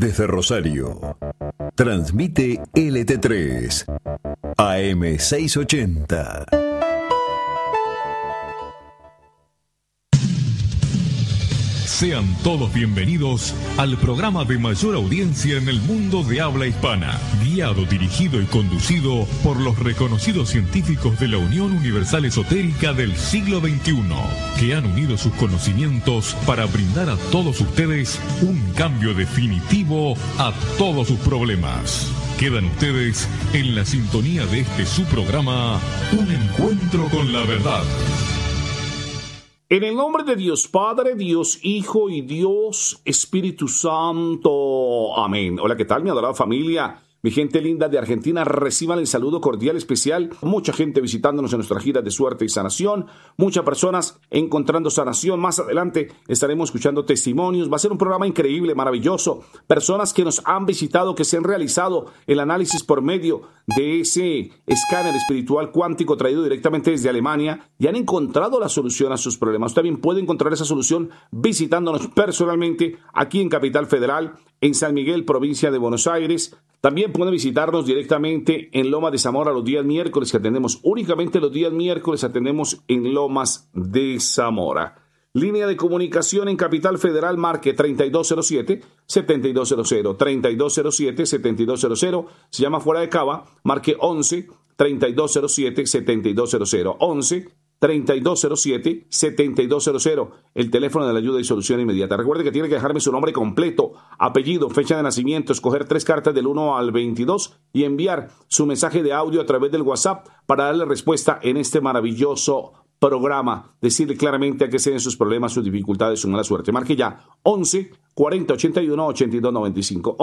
desde Rosario. Transmite LT3 AM 680. Sean todos bienvenidos al programa de mayor audiencia en el mundo de habla hispana, guiado, dirigido y conducido por los reconocidos científicos de la Unión Universal Esotérica del siglo XXI, que han unido sus conocimientos para brindar a todos ustedes un cambio definitivo a todos sus problemas. Quedan ustedes en la sintonía de este su programa, Un Encuentro con la Verdad. En el nombre de Dios Padre, Dios Hijo y Dios Espíritu Santo. Amén. Hola, ¿qué tal, mi adorada familia? Mi gente linda de Argentina, reciban el saludo cordial especial. Mucha gente visitándonos en nuestra gira de suerte y sanación. Muchas personas encontrando sanación. Más adelante estaremos escuchando testimonios. Va a ser un programa increíble, maravilloso. Personas que nos han visitado, que se han realizado el análisis por medio de ese escáner espiritual cuántico traído directamente desde Alemania y han encontrado la solución a sus problemas. Usted también puede encontrar esa solución visitándonos personalmente aquí en Capital Federal, en San Miguel, provincia de Buenos Aires. También pueden visitarnos directamente en Lomas de Zamora los días miércoles, que atendemos únicamente los días miércoles, atendemos en Lomas de Zamora. Línea de comunicación en Capital Federal, marque 3207-7200, 3207-7200. Se llama fuera de Cava, marque 11-3207-7200, 11-3207-7200, el teléfono de la ayuda y solución inmediata. Recuerde que tiene que dejarme su nombre completo, apellido, fecha de nacimiento, escoger 3 cartas del 1 al 22 y enviar su mensaje de audio a través del WhatsApp para darle respuesta en este maravilloso programa. Decirle claramente a qué se deben sus problemas, sus dificultades, su mala suerte. Marque ya 11-4081-8295,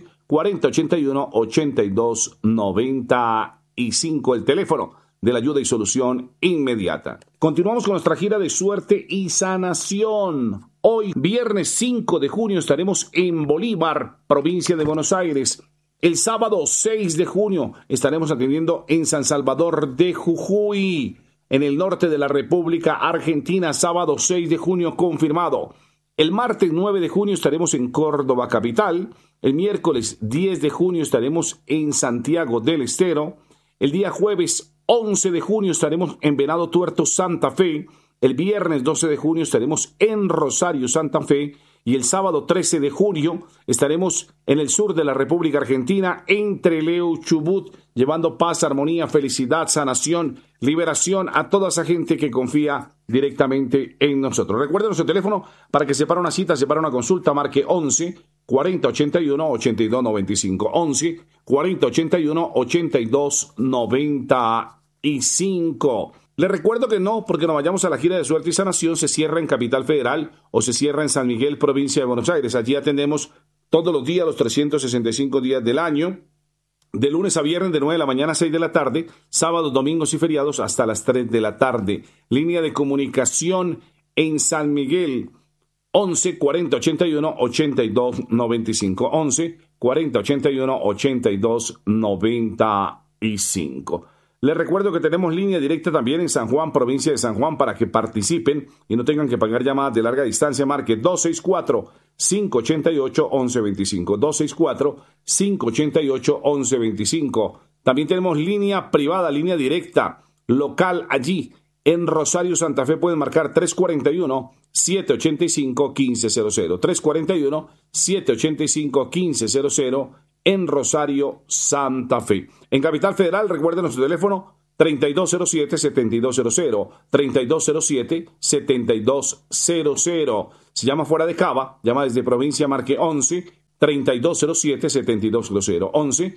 11-4081-8295, el teléfono de la ayuda y solución inmediata. Continuamos con nuestra gira de suerte y sanación. Hoy, viernes 5 de junio, estaremos en Bolívar, provincia de Buenos Aires. El sábado 6 de junio estaremos atendiendo en San Salvador de Jujuy, en el norte de la República Argentina, sábado 6 de junio confirmado. El martes 9 de junio estaremos en Córdoba capital. El miércoles 10 de junio estaremos en Santiago del Estero. El día jueves 11 de junio estaremos en Venado Tuerto, Santa Fe. El viernes 12 de junio estaremos en Rosario, Santa Fe. Y el sábado 13 de junio estaremos en el sur de la República Argentina, en Trelew, Chubut, llevando paz, armonía, felicidad, sanación, liberación a toda esa gente que confía directamente en nosotros. Recuerden nuestro teléfono para que separe una cita, separe una consulta, marque 11-4081-8295, 11-4081-8295. Les recuerdo que no, porque nos vayamos a la gira de suerte y sanación, se cierra en Capital Federal o se cierra en San Miguel, provincia de Buenos Aires. Allí atendemos todos los días, los 365 días del año, de lunes a viernes de 9 de la mañana a 6 de la tarde, sábados, domingos y feriados hasta las 3 de la tarde. Línea de comunicación en San Miguel, 11-4081-8295, 11-4081-8295. Les recuerdo que tenemos línea directa también en San Juan, provincia de San Juan, para que participen y no tengan que pagar llamadas de larga distancia. Marque 264-588-1125, 264-588-1125. También tenemos línea privada, línea directa, local allí en Rosario, Santa Fe. Pueden marcar 341-785-1500, 341-785-1500. En Rosario, Santa Fe. En Capital Federal, recuerden nuestro teléfono 3207-7200, 3207-7200. Se llama fuera de Cava, llama desde provincia, marque 11-3207-7200,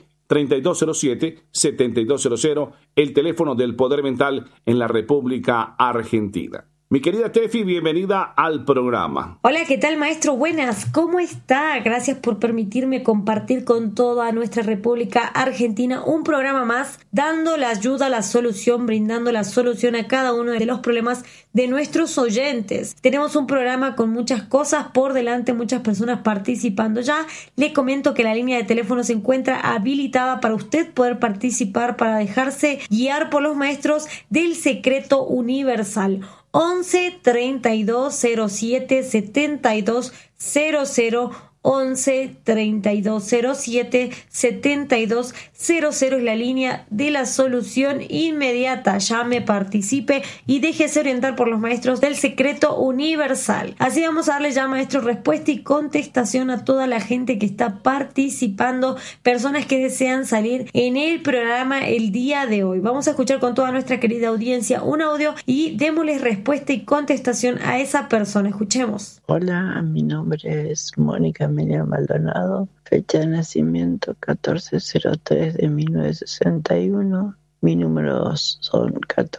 11-3207-7200, el teléfono del Poder Mental en la República Argentina. Mi querida Tefi, bienvenida al programa. Hola, ¿qué tal, maestro? Buenas, ¿cómo está? Gracias por permitirme compartir con toda nuestra República Argentina un programa más, dando la ayuda, la solución, brindando la solución a cada uno de los problemas de nuestros oyentes. Tenemos un programa con muchas cosas por delante, muchas personas participando ya. Le comento que la línea de teléfono se encuentra habilitada para usted poder participar, para dejarse guiar por los maestros del secreto universal. 11-3207-7200, 11 3207 7200 es la línea de la solución inmediata. Llame, participe y déjese orientar por los maestros del secreto universal. Así vamos a darle ya, maestro, respuesta y contestación a toda la gente que está participando, personas que desean salir en el programa el día de hoy. Vamos a escuchar con toda nuestra querida audiencia un audio y démosle respuesta y contestación a esa persona. Escuchemos. Hola, mi nombre es Mónica Menia Maldonado, fecha de nacimiento 1403 de 1961, mi números son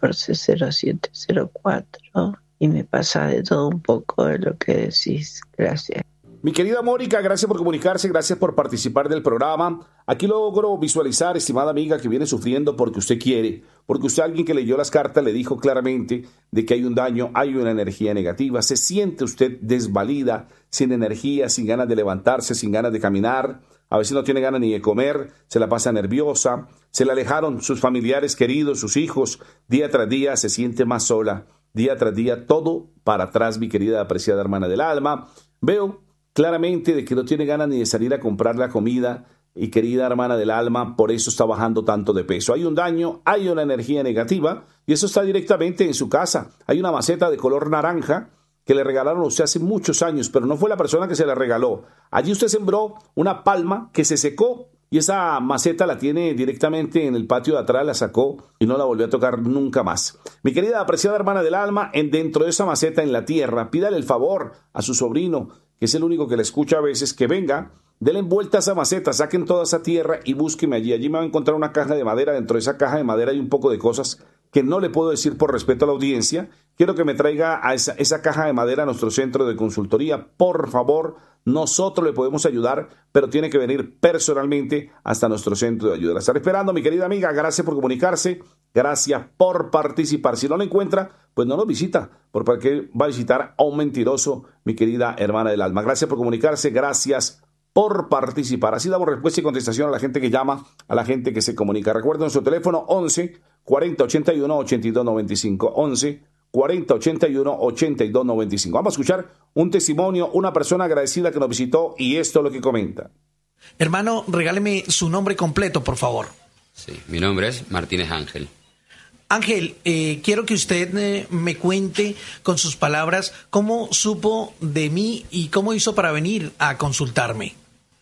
140704 y me pasa de todo un poco de lo que decís. Gracias. Mi querida Mónica, gracias por comunicarse, gracias por participar del programa. Aquí logro visualizar, estimada amiga, que viene sufriendo porque usted quiere, porque usted, alguien que leyó las cartas, le dijo claramente de que hay un daño, hay una energía negativa. Se siente usted desvalida, sin energía, sin ganas de levantarse, sin ganas de caminar. A veces no tiene ganas ni de comer, se la pasa nerviosa, se le alejaron sus familiares queridos, sus hijos. Día tras día se siente más sola, día tras día todo para atrás, mi querida apreciada hermana del alma. Veo claramente de que no tiene ganas ni de salir a comprar la comida y, querida hermana del alma, por eso está bajando tanto de peso. Hay un daño, hay una energía negativa y eso está directamente en su casa. Hay una maceta de color naranja que le regalaron a usted hace muchos años, pero no fue la persona que se la regaló. Allí usted sembró una palma que se secó y esa maceta la tiene directamente en el patio de atrás, la sacó y no la volvió a tocar nunca más. Mi querida apreciada hermana del alma, dentro de esa maceta en la tierra, pídale el favor a su sobrino, que es el único que le escucha a veces, que venga, denle vuelta a esa maceta, saquen toda esa tierra y búsqueme allí. Allí me va a encontrar una caja de madera. Dentro de esa caja de madera hay un poco de cosas que no le puedo decir por respeto a la audiencia. Quiero que me traiga a esa caja de madera a nuestro centro de consultoría. Por favor, nosotros le podemos ayudar, pero tiene que venir personalmente hasta nuestro centro de ayuda. La estaré esperando, mi querida amiga. Gracias por comunicarse. Gracias por participar. Si no lo encuentra, pues no lo visita. ¿Por qué va a visitar a un mentiroso, mi querida hermana del alma? Gracias por comunicarse. Gracias por participar. Así damos respuesta y contestación a la gente que llama, a la gente que se comunica. Recuerden nuestro teléfono 11 40 81 82 95. 11 40 81 82 95. Vamos a escuchar un testimonio, una persona agradecida que nos visitó y esto es lo que comenta. Hermano, regáleme su nombre completo, por favor. Sí, mi nombre es Martínez Ángel. Ángel, quiero que usted me cuente con sus palabras cómo supo de mí y cómo hizo para venir a consultarme.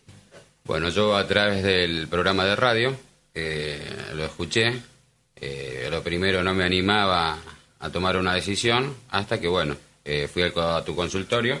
Bueno, yo a través del programa de radio lo escuché. Lo primero no me animaba a tomar una decisión hasta que, bueno, fui a tu consultorio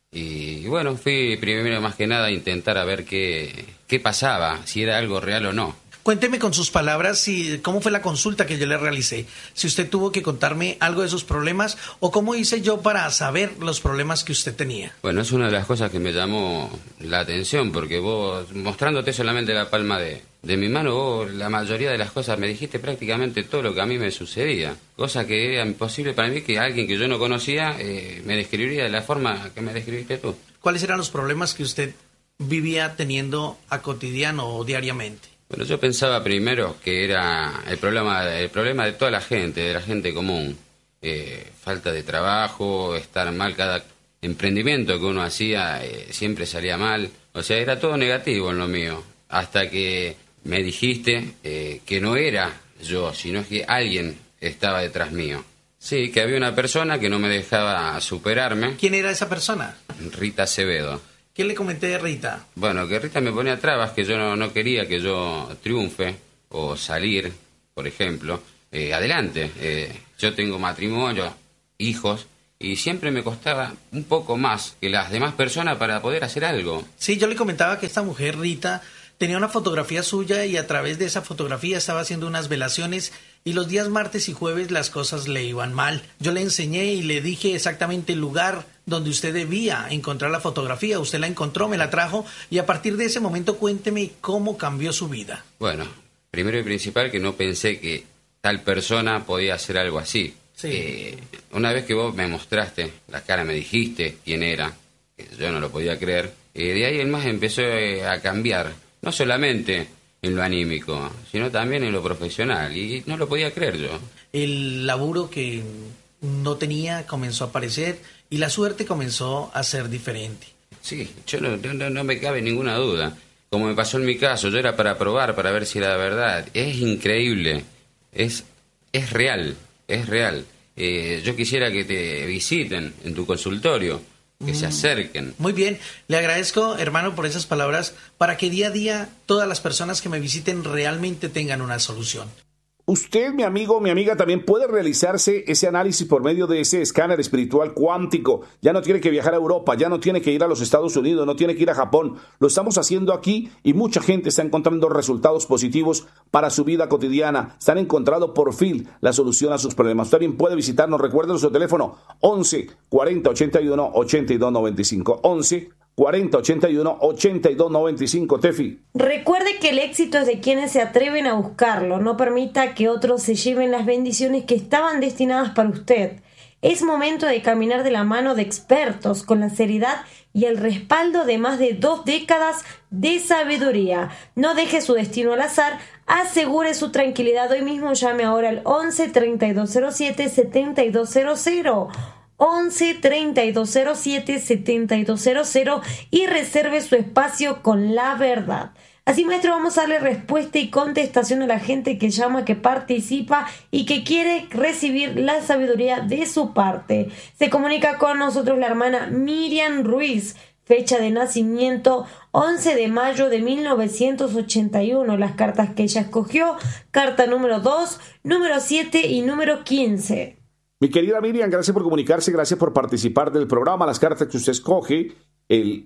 y bueno, fui primero más que nada a intentar a ver qué pasaba, si era algo real o no. Cuénteme con sus palabras cómo fue la consulta que yo le realicé, si usted tuvo que contarme algo de sus problemas o cómo hice yo para saber los problemas que usted tenía. Bueno, es una de las cosas que me llamó la atención, porque vos, mostrándote solamente la palma de mi mano, vos la mayoría de las cosas me dijiste prácticamente todo lo que a mí me sucedía, cosa que era imposible para mí que alguien que yo no conocía me describiría de la forma que me describiste tú. ¿Cuáles eran los problemas que usted vivía teniendo a cotidiano o diariamente? Bueno, yo pensaba primero que era el problema de toda la gente común. Falta de trabajo, estar mal, cada emprendimiento que uno hacía siempre salía mal. O sea, era todo negativo en lo mío. Hasta que me dijiste que no era yo, sino que alguien estaba detrás mío. Sí, que había una persona que no me dejaba superarme. ¿Quién era esa persona? Rita Acevedo. ¿Qué le comenté de Rita? Bueno, que Rita me ponía trabas, que yo no quería que yo triunfe o salir, por ejemplo. Adelante, yo tengo matrimonio, hijos, y siempre me costaba un poco más que las demás personas para poder hacer algo. Sí, yo le comentaba que esta mujer, Rita, tenía una fotografía suya y a través de esa fotografía estaba haciendo unas velaciones y los días martes y jueves las cosas le iban mal. Yo le enseñé y le dije exactamente el lugar donde usted debía encontrar la fotografía. Usted la encontró, me la trajo y a partir de ese momento cuénteme cómo cambió su vida. Bueno, primero y principal que no pensé que tal persona podía hacer algo así. Sí. Una vez que vos me mostraste la cara, me dijiste quién era, que yo no lo podía creer, de ahí en más empezó a cambiar, no solamente en lo anímico, sino también en lo profesional, y no lo podía creer yo. El laburo que no tenía comenzó a aparecer y la suerte comenzó a ser diferente. Sí, yo no me cabe ninguna duda. Como me pasó en mi caso, yo era para probar, para ver si era verdad. Es increíble, es real, es real. Yo quisiera que te visiten en tu consultorio, que se acerquen. Muy bien, le agradezco, hermano, por esas palabras, para que día a día todas las personas que me visiten realmente tengan una solución. Usted, mi amigo, mi amiga, también puede realizarse ese análisis por medio de ese escáner espiritual cuántico. Ya no tiene que viajar a Europa, ya no tiene que ir a los Estados Unidos, no tiene que ir a Japón. Lo estamos haciendo aquí y mucha gente está encontrando resultados positivos para su vida cotidiana. Están encontrando por fin la solución a sus problemas. Usted también puede visitarnos. Recuerde nuestro teléfono 11 40 81 82 95. 11 40 81 82 95, Tefi. Recuerde que el éxito es de quienes se atreven a buscarlo. No permita que otros se lleven las bendiciones que estaban destinadas para usted. Es momento de caminar de la mano de expertos con la seriedad y el respaldo de más de 2 décadas de sabiduría. No deje su destino al azar, asegure su tranquilidad. Hoy mismo llame ahora al 11 3207 7200. 11 3207 7200 y reserve su espacio con la verdad. Así, maestro, vamos a darle respuesta y contestación a la gente que llama, que participa y que quiere recibir la sabiduría de su parte. Se comunica con nosotros la hermana Miriam Ruiz, fecha de nacimiento 11 de mayo de 1981. Las cartas que ella escogió: carta número 2, número 7 y número 15. Mi querida Miriam, gracias por comunicarse, gracias por participar del programa. Las cartas que usted escoge, el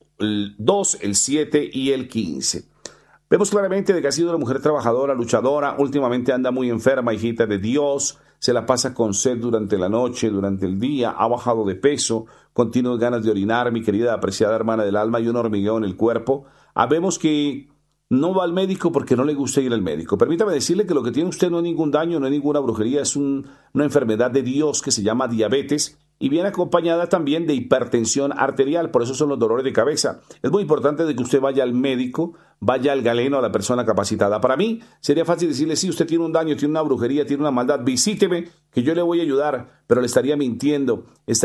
2, el 7 y el 15. Vemos claramente de que ha sido una mujer trabajadora, luchadora. Últimamente anda muy enferma, hijita de Dios. Se la pasa con sed durante la noche, durante el día. Ha bajado de peso, continuas ganas de orinar, mi querida apreciada hermana del alma, y un hormigueo en el cuerpo. Vemos que no va al médico porque no le gusta ir al médico. Permítame decirle que lo que tiene usted no es ningún daño, no es ninguna brujería, es una enfermedad de Dios que se llama diabetes y viene acompañada también de hipertensión arterial, por eso son los dolores de cabeza. Es muy importante de que usted vaya al médico, vaya al galeno, a la persona capacitada. Para mí sería fácil decirle, sí, usted tiene un daño, tiene una brujería, tiene una maldad, visíteme que yo le voy a ayudar, pero le estaría mintiendo,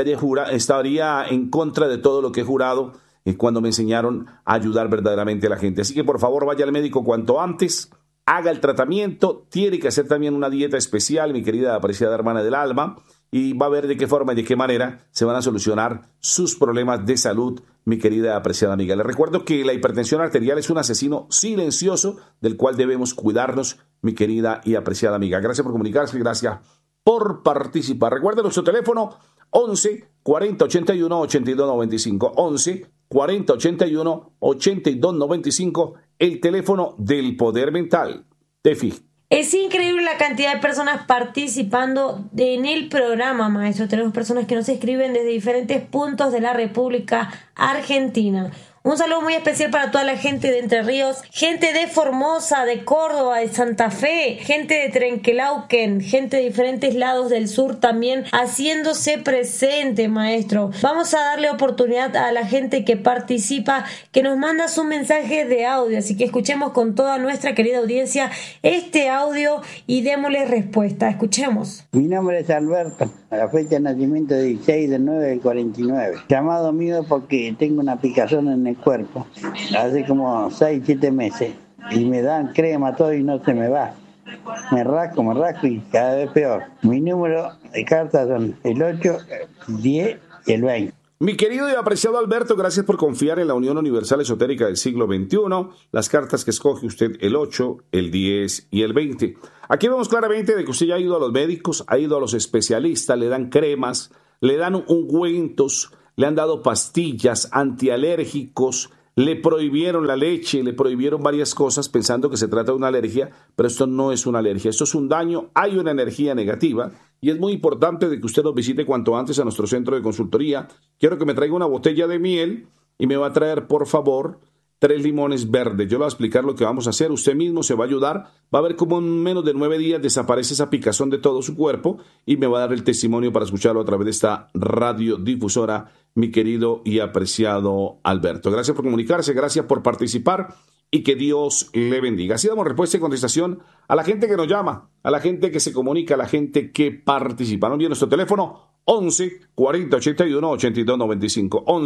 estaría en contra de todo lo que he jurado cuando me enseñaron a ayudar verdaderamente a la gente. Así que por favor vaya al médico cuanto antes, haga el tratamiento, tiene que hacer también una dieta especial, mi querida apreciada hermana del alma, y va a ver de qué forma y de qué manera se van a solucionar sus problemas de salud, mi querida apreciada amiga. Les recuerdo que la hipertensión arterial es un asesino silencioso del cual debemos cuidarnos, mi querida y apreciada amiga. Gracias por comunicarse, gracias por participar. Recuerden nuestro teléfono 11 40 81 82 95, 11 40 81 82 95, el teléfono del poder mental. Tefi. Es increíble la cantidad de personas participando en el programa, maestro. Tenemos personas que nos escriben desde diferentes puntos de la República Argentina. Un saludo muy especial para toda la gente de Entre Ríos, gente de Formosa, de Córdoba, de Santa Fe, gente de Trenquelauquen, gente de diferentes lados del sur también haciéndose presente, maestro. Vamos a darle oportunidad a la gente que participa, que nos manda su mensaje de audio, así que escuchemos con toda nuestra querida audiencia este audio y démosle respuesta. Escuchemos. Mi nombre es Alberto, a la fecha de nacimiento de 16 de 9 del 49. Llamado mío porque tengo una picazón en el cuerpo hace como 6-7 meses y me dan crema todo y no se me va. Me rasco y cada vez peor. Mi número de cartas son el 8, el 10 y el 20. Mi querido y apreciado Alberto, gracias por confiar en la Unión Universal Esotérica del siglo XXI. Las cartas que escoge usted, el 8, el 10 y el 20. Aquí vemos claramente de que usted ya ha ido a los médicos, ha ido a los especialistas, le dan cremas, le dan ungüentos, le han dado pastillas, antialérgicos, le prohibieron la leche, le prohibieron varias cosas pensando que se trata de una alergia, pero esto no es una alergia, esto es un daño, hay una energía negativa y es muy importante de que usted nos visite cuanto antes a nuestro centro de consultoría. Quiero que me traiga una botella de miel y me va a traer, por favor, 3 limones verdes. Yo le voy a explicar lo que vamos a hacer. Usted mismo se va a ayudar. Va a ver cómo en menos de 9 días desaparece esa picazón de todo su cuerpo y me va a dar el testimonio para escucharlo a través de esta radiodifusora, mi querido y apreciado Alberto. Gracias por comunicarse, gracias por participar y que Dios le bendiga. Así damos respuesta y contestación a la gente que nos llama, a la gente que se comunica, a la gente que participa. No olviden nuestro teléfono 11 40 81 82 95, 11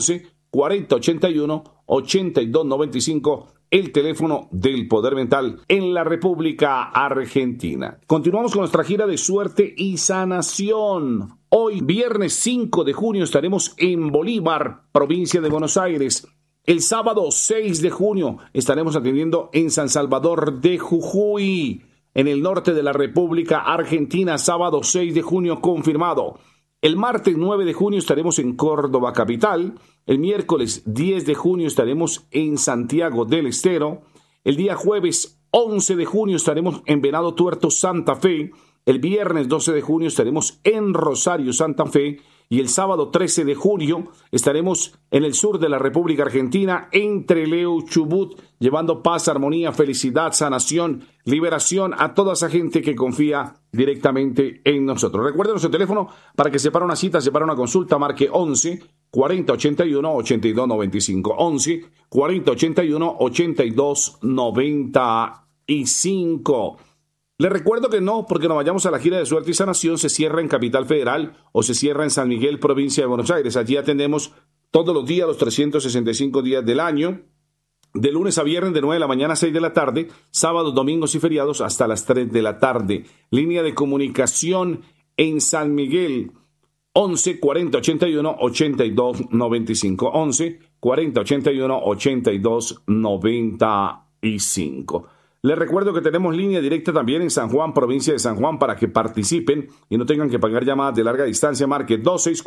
4081-8295, el teléfono del Poder Mental en la República Argentina. Continuamos con nuestra gira de suerte y sanación. Hoy, viernes 5 de junio, estaremos en Bolívar, provincia de Buenos Aires. El sábado 6 de junio estaremos atendiendo en San Salvador de Jujuy, en el norte de la República Argentina, sábado 6 de junio confirmado. El martes 9 de junio estaremos en Córdoba capital. El miércoles 10 de junio estaremos en Santiago del Estero. El día jueves 11 de junio estaremos en Venado Tuerto, Santa Fe. El viernes 12 de junio estaremos en Rosario, Santa Fe. Y el sábado 13 de junio estaremos en el sur de la República Argentina, en Trelew, Chubut, llevando paz, armonía, felicidad, sanación, liberación a toda esa gente que confía directamente en nosotros. Recuerden nuestro teléfono para que separe una cita, separe una consulta, marque 11 40 81 82 95. 11 40 81 82 95. Les recuerdo que no, porque nos vayamos a la gira de suerte y sanación, se cierra en Capital Federal o se cierra en San Miguel, provincia de Buenos Aires. Allí atendemos todos los días, los 365 días del año, de lunes a viernes de 9 de la mañana a 6 de la tarde, sábados, domingos y feriados hasta las 3 de la tarde. Línea de comunicación en San Miguel, 11 40 81 82 95. 11 40 81 82 95. Les recuerdo que tenemos línea directa también en San Juan, provincia de San Juan, para que participen y no tengan que pagar llamadas de larga distancia. Marque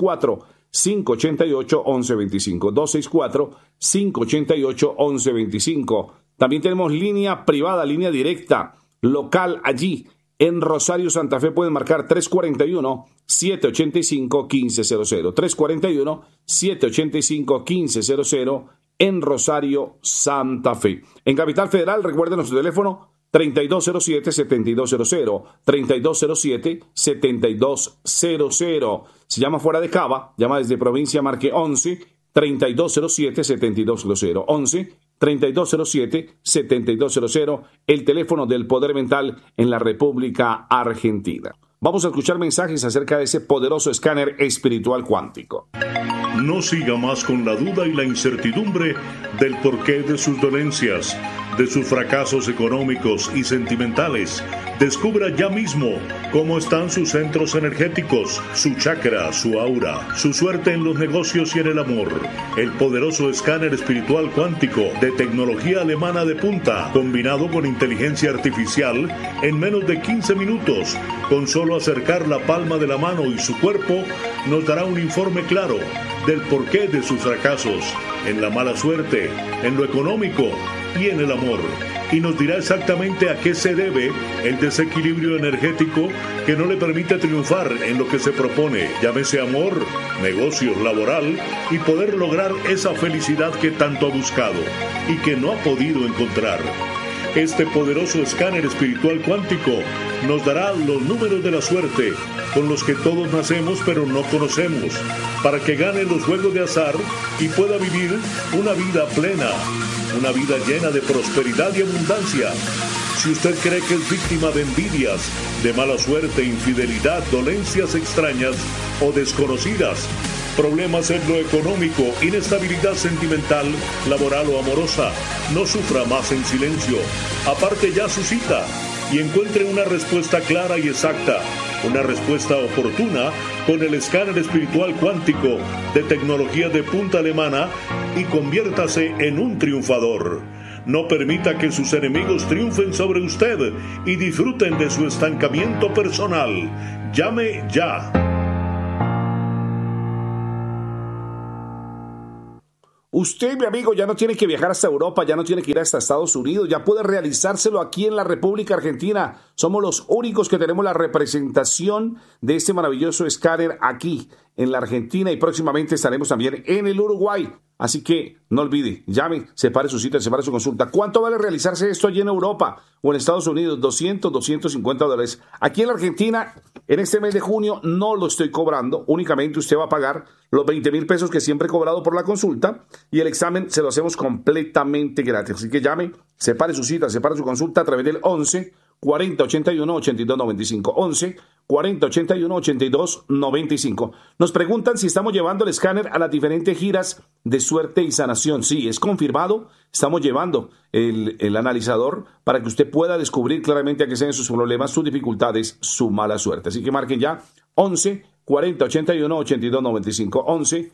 264-588-1125. 264-588-1125. También tenemos línea privada, línea directa, local allí en Rosario, Santa Fe. Pueden marcar 341-785-1500. 341-785-1500. En Rosario, Santa Fe. En Capital Federal, recuerden nuestro teléfono 3207-7200, 3207-7200. Si llama fuera de Cava, llama desde provincia, marque 11 3207-7200, 11 3207-7200, el teléfono del Poder Mental en la República Argentina. Vamos a escuchar mensajes acerca de ese poderoso escáner espiritual cuántico. No siga más con la duda y la incertidumbre del porqué de sus dolencias, de sus fracasos económicos y sentimentales. Descubra ya mismo cómo están sus centros energéticos, su chakra, su aura, su suerte en los negocios y en el amor. El poderoso escáner espiritual cuántico de tecnología alemana de punta, combinado con inteligencia artificial, en menos de 15 minutos, con solo acercar la palma de la mano y su cuerpo, nos dará un informe claro del porqué de sus fracasos, en la mala suerte, en lo económico y en el amor. Y nos dirá exactamente a qué se debe el desequilibrio energético que no le permite triunfar en lo que se propone, llámese amor, negocios, laboral, y poder lograr esa felicidad que tanto ha buscado y que no ha podido encontrar. Este poderoso escáner espiritual cuántico nos dará los números de la suerte con los que todos nacemos pero no conocemos, para que gane los juegos de azar y pueda vivir una vida plena, una vida llena de prosperidad y abundancia. Si usted cree que es víctima de envidias, de mala suerte, infidelidad, dolencias extrañas o desconocidas, problemas en lo económico, inestabilidad sentimental, laboral o amorosa, no sufra más en silencio. Aparte ya su cita y encuentre una respuesta clara y exacta, una respuesta oportuna con el escáner espiritual cuántico de tecnología de punta alemana y conviértase en un triunfador. No permita que sus enemigos triunfen sobre usted y disfruten de su estancamiento personal. Llame ya. Usted, mi amigo, ya no tiene que viajar hasta Europa, ya no tiene que ir hasta Estados Unidos, ya puede realizárselo aquí en la República Argentina. Somos los únicos que tenemos la representación de este maravilloso escáner aquí en la Argentina y próximamente estaremos también en el Uruguay. Así que no olvide, llame, separe su cita, separe su consulta. ¿Cuánto vale realizarse esto allí en Europa o en Estados Unidos? $200, $250. Aquí en la Argentina, en este mes de junio, no lo estoy cobrando. Únicamente usted va a pagar los 20,000 pesos que siempre he cobrado por la consulta y el examen se lo hacemos completamente gratis. Así que llame, separe su cita, separe su consulta a través del 11 4081-8295. 11 4081-8295. Nos preguntan si estamos llevando el escáner a las diferentes giras de suerte y sanación. Sí, es confirmado. Estamos llevando el analizador para que usted pueda descubrir claramente a qué se deben sus problemas, sus dificultades, su mala suerte. Así que marquen ya 11 4081-8295. 11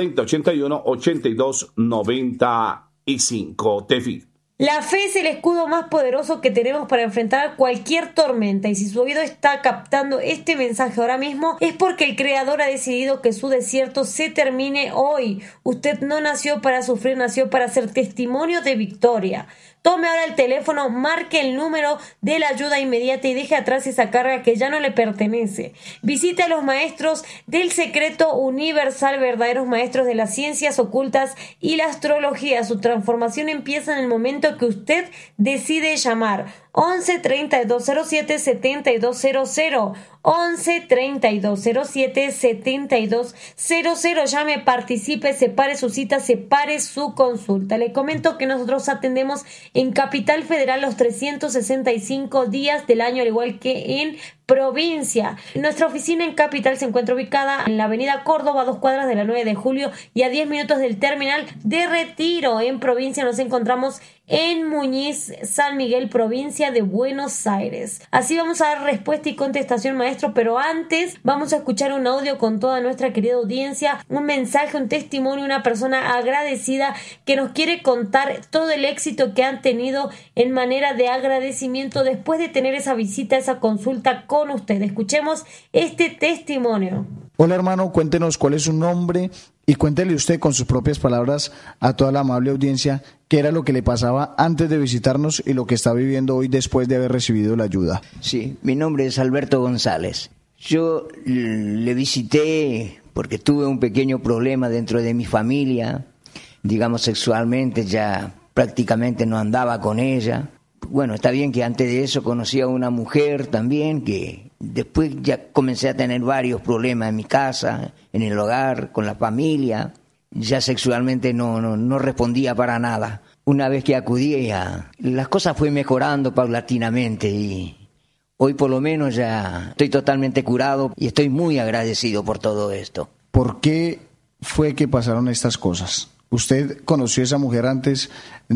4081-8295. Tefi. La fe es el escudo más poderoso que tenemos para enfrentar cualquier tormenta, y si su oído está captando este mensaje ahora mismo es porque el Creador ha decidido que su desierto se termine hoy. Usted no nació para sufrir, nació para ser testimonio de victoria. Tome ahora el teléfono, marque el número de la ayuda inmediata y deje atrás esa carga que ya no le pertenece. Visite a los maestros del secreto universal, verdaderos maestros de las ciencias ocultas y la astrología. Su transformación empieza en el momento que usted decide llamar. 11 3207 7200. 11 3207 7200. Llame, participe, separe su cita, separe su consulta. Le comento que nosotros atendemos en Capital Federal los 365 días del año, al igual que en provincia. Nuestra oficina en Capital se encuentra ubicada en la avenida Córdoba, a 2 cuadras de la 9 de julio y a 10 minutos del terminal de Retiro. En provincia nos encontramos en Muñiz, San Miguel, provincia de Buenos Aires. Así vamos a dar respuesta y contestación, maestro, pero antes vamos a escuchar un audio con toda nuestra querida audiencia, un mensaje, un testimonio, una persona agradecida que nos quiere contar todo el éxito que han tenido en manera de agradecimiento después de tener esa visita, esa consulta con usted. Escuchemos este testimonio. Hola hermano, cuéntenos cuál es su nombre y cuéntele usted con sus propias palabras a toda la amable audiencia qué era lo que le pasaba antes de visitarnos y lo que está viviendo hoy después de haber recibido la ayuda. Sí, mi nombre es Alberto González. Yo le visité porque tuve un pequeño problema dentro de mi familia, digamos sexualmente, ya prácticamente no andaba con ella. Bueno, está bien que antes de eso conocí a una mujer también, que después ya comencé a tener varios problemas en mi casa, en el hogar, con la familia. Ya sexualmente no respondía para nada. Una vez que acudí las cosas fue mejorando paulatinamente y hoy por lo menos ya estoy totalmente curado y estoy muy agradecido por todo esto. ¿Por qué fue que pasaron estas cosas? ¿Usted conoció a esa mujer antes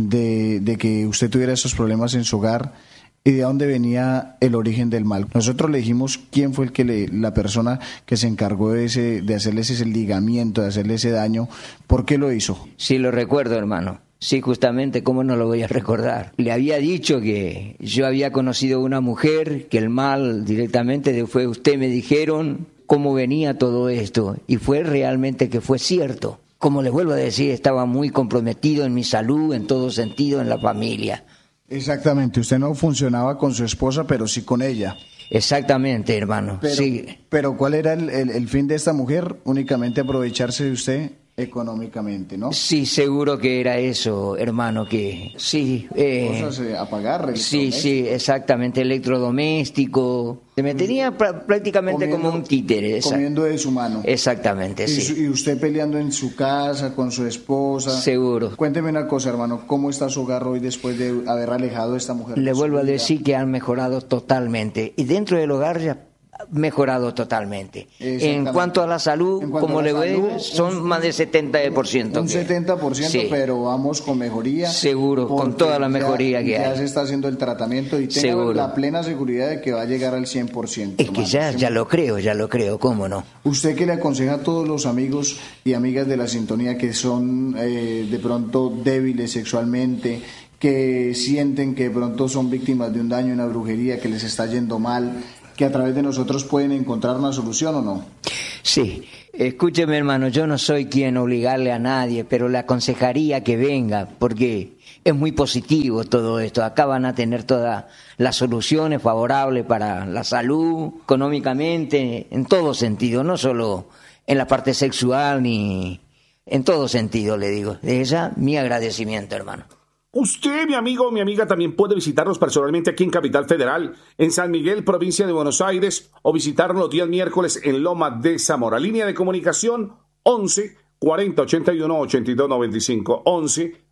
de que usted tuviera esos problemas en su hogar? ¿Y de dónde venía el origen del mal? Nosotros le dijimos quién fue la persona que se encargó de hacerle ese ligamiento, de hacerle ese daño. ¿Por qué lo hizo? Sí, lo recuerdo, hermano. Sí, justamente, ¿cómo no lo voy a recordar? Le había dicho que yo había conocido a una mujer, que el mal directamente fue usted, me dijeron cómo venía todo esto. Y fue realmente que fue cierto. Como les vuelvo a decir, estaba muy comprometido en mi salud, en todo sentido, en la familia. Exactamente, usted no funcionaba con su esposa, pero sí con ella. Exactamente, hermano. Sí. Pero ¿cuál era el fin de esta mujer? Únicamente aprovecharse de usted económicamente, ¿no? Sí, seguro que era eso, hermano, que sí. Cosas apagar, sí, exactamente, electrodoméstico. Se me tenía prácticamente como un títere. Comiendo de su mano. Exactamente, sí. Y usted peleando en su casa, con su esposa. Seguro. Cuénteme una cosa, hermano, ¿cómo está su hogar hoy después de haber alejado a esta mujer? Le vuelvo a decir que han mejorado totalmente. Y dentro del hogar ya mejorado totalmente. En cuanto a la salud, como le veo, son más de 70%. Un 70%, sí. Pero vamos con mejoría. Seguro, con toda la mejoría que hay. Ya se está haciendo el tratamiento y tengo la plena seguridad de que va a llegar al 100%. Es que ya lo creo, ¿cómo no? ¿Usted qué le aconseja a todos los amigos y amigas de la sintonía que son de pronto débiles sexualmente, que sienten que de pronto son víctimas de un daño, una brujería, que les está yendo mal, que a través de nosotros pueden encontrar una solución o no? Sí, escúcheme, hermano, yo no soy quien obligarle a nadie, pero le aconsejaría que venga, porque es muy positivo todo esto. Acá van a tener todas las soluciones favorables para la salud, económicamente, en todo sentido, no solo en la parte sexual, ni en todo sentido, le digo. De ella, mi agradecimiento, hermano. Usted, mi amigo o mi amiga, también puede visitarnos personalmente aquí en Capital Federal, en San Miguel, provincia de Buenos Aires, o visitarnos los días miércoles en Loma de Zamora. Línea de comunicación 11 40 81 82 95. 11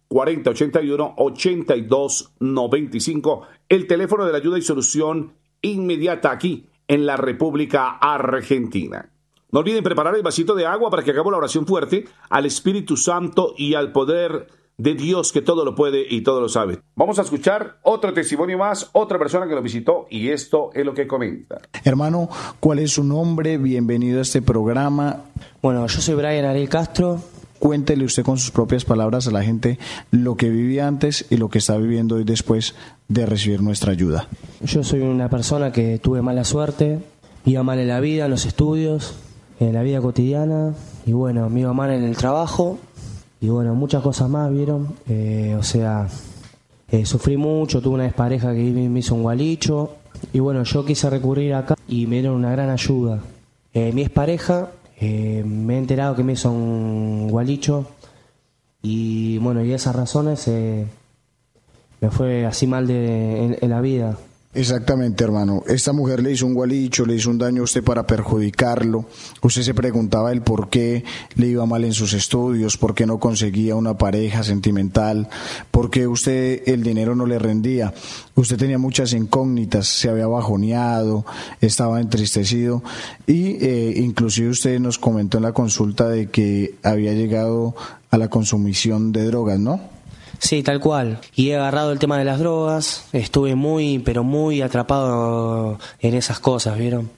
4081-8295. El teléfono de la ayuda y solución inmediata aquí en la República Argentina. No olviden preparar el vasito de agua para que hagamos la oración fuerte al Espíritu Santo y al poder de Dios que todo lo puede y todo lo sabe. Vamos a escuchar otro testimonio más, otra persona que lo visitó, y esto es lo que comenta. Hermano, ¿cuál es su nombre? Bienvenido a este programa. Bueno, yo soy Brian Ariel Castro. Cuéntele usted con sus propias palabras a la gente lo que vivía antes y lo que está viviendo hoy después de recibir nuestra ayuda. Yo soy una persona que tuve mala suerte, iba mal en la vida, en los estudios, en la vida cotidiana, y bueno, me iba mal en el trabajo, y bueno, muchas cosas más, ¿vieron? Sufrí mucho, tuve una expareja que me hizo un gualicho, y bueno, yo quise recurrir acá y me dieron una gran ayuda. Mi expareja, me he enterado que me hizo un gualicho, y bueno, y esas razones me fue así mal en la vida. Exactamente, hermano. Esta mujer le hizo un gualicho, le hizo un daño a usted para perjudicarlo. Usted se preguntaba el por qué le iba mal en sus estudios, por qué no conseguía una pareja sentimental, por qué usted el dinero no le rendía. Usted tenía muchas incógnitas, se había bajoneado, estaba entristecido y inclusive usted nos comentó en la consulta de que había llegado a la consumición de drogas, ¿no? Sí, tal cual. Y he agarrado el tema de las drogas. Estuve muy, pero muy atrapado en esas cosas, ¿vieron?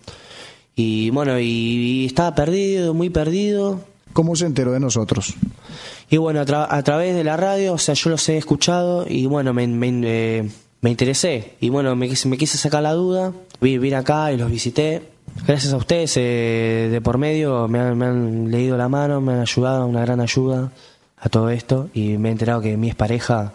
Y bueno, y estaba perdido, muy perdido. ¿Cómo se enteró de nosotros? Y bueno, a través de la radio, o sea, yo los he escuchado y bueno, me interesé. Y bueno, me quise sacar la duda. Vine acá y los visité. Gracias a ustedes, de por medio, me han leído la mano, me han ayudado, una gran ayuda a todo esto, y me he enterado que mi expareja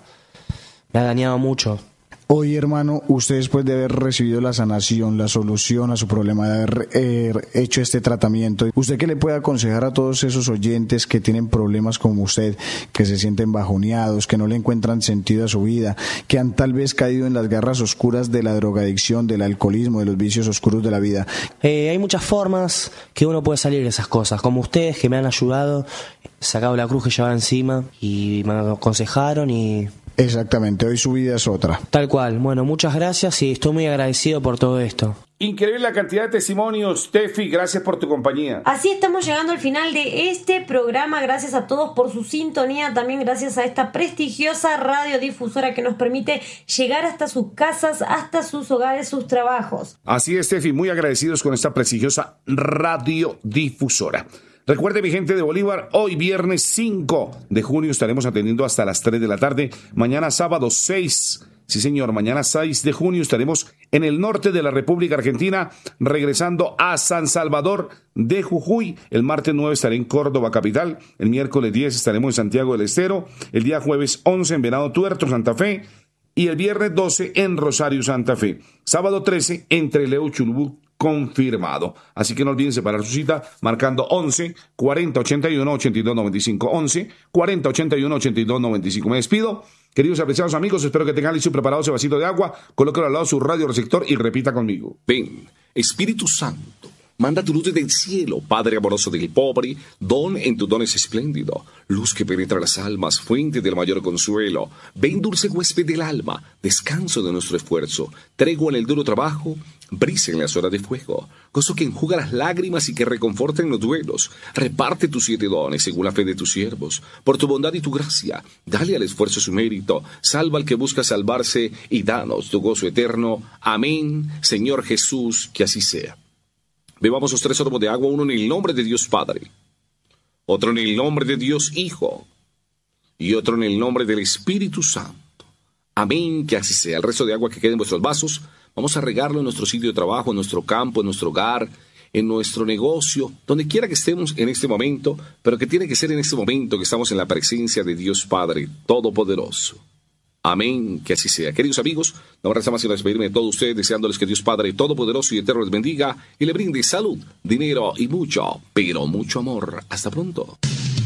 me ha dañado mucho. Hoy, hermano, usted después de haber recibido la sanación, la solución a su problema, de haber hecho este tratamiento, ¿usted qué le puede aconsejar a todos esos oyentes que tienen problemas como usted, que se sienten bajoneados, que no le encuentran sentido a su vida, que han tal vez caído en las garras oscuras de la drogadicción, del alcoholismo, de los vicios oscuros de la vida? Hay muchas formas que uno puede salir de esas cosas, como ustedes que me han ayudado, sacado la cruz que llevaba encima y me aconsejaron y... Exactamente, hoy su vida es otra. Tal cual. Bueno, muchas gracias y estoy muy agradecido por todo esto. Increíble la cantidad de testimonios, Tefi, gracias por tu compañía. Así estamos llegando al final de este programa. Gracias a todos por su sintonía, también gracias a esta prestigiosa radiodifusora que nos permite llegar hasta sus casas, hasta sus hogares, sus trabajos. Así es, Tefi, muy agradecidos con esta prestigiosa radiodifusora. Recuerde, mi gente de Bolívar, hoy viernes 5 de junio estaremos atendiendo hasta las 3 de la tarde. Mañana sábado 6, sí señor, mañana 6 de junio estaremos en el norte de la República Argentina, regresando a San Salvador de Jujuy. El martes 9 estaré en Córdoba capital. El miércoles 10 estaremos en Santiago del Estero. El día jueves 11 en Venado Tuerto, Santa Fe. Y el viernes 12 en Rosario, Santa Fe. Sábado 13 en Trelew, Chubut, confirmado. Así que no olviden separar su cita marcando 11 40 81 82 95. 11 40 81 82 95. Me despido. Queridos y apreciados amigos, espero que tengan listo y preparado ese vasito de agua. Colóquelo al lado de su radio receptor y repita conmigo. Ven, Espíritu Santo, manda tu luz desde el cielo, Padre amoroso del pobre, don en tu don es espléndido, luz que penetra las almas, fuente del mayor consuelo. Ven, dulce huésped del alma, descanso de nuestro esfuerzo, tregua en el duro trabajo, brisa en las horas de fuego, gozo que enjuga las lágrimas y que reconforta en los duelos. Reparte tus 7 dones según la fe de tus siervos, por tu bondad y tu gracia, dale al esfuerzo su mérito, salva al que busca salvarse y danos tu gozo eterno. Amén, Señor Jesús, que así sea. Bebamos los 3 sorbos de agua, uno en el nombre de Dios Padre, otro en el nombre de Dios Hijo y otro en el nombre del Espíritu Santo. Amén, que así sea. El resto de agua que quede en vuestros vasos, vamos a regarlo en nuestro sitio de trabajo, en nuestro campo, en nuestro hogar, en nuestro negocio, donde quiera que estemos en este momento, pero que tiene que ser en este momento que estamos en la presencia de Dios Padre Todopoderoso. Amén, que así sea. Queridos amigos, no me resta más que despedirme de todos ustedes, deseándoles que Dios Padre Todopoderoso y Eterno les bendiga y le brinde salud, dinero y mucho, pero mucho amor. Hasta pronto.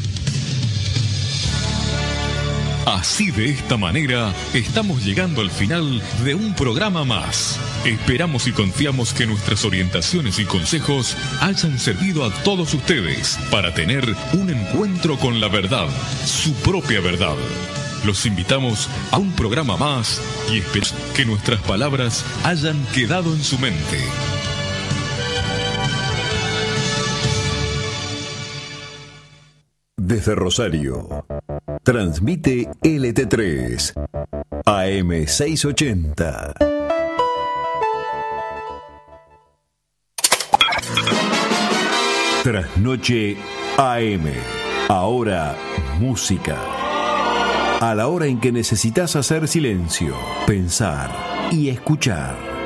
Así, de esta manera, estamos llegando al final de un programa más. Esperamos y confiamos que nuestras orientaciones y consejos hayan servido a todos ustedes para tener un encuentro con la verdad, su propia verdad. Los invitamos a un programa más y esperamos que nuestras palabras hayan quedado en su mente. Desde Rosario, transmite LT3, AM 680. Trasnoche AM. Ahora, música. A la hora en que necesitas hacer silencio, pensar y escuchar.